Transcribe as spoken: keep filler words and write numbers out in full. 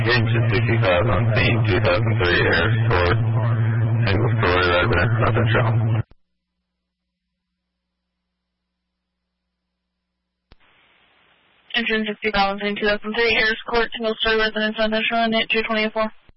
Engine sixty-five on scene, two thousand three Air Source, single story residence, nothing shown. Engine sixty-five on scene, two thousand three Air Court, single story residence, nothing shown, at two twenty-four.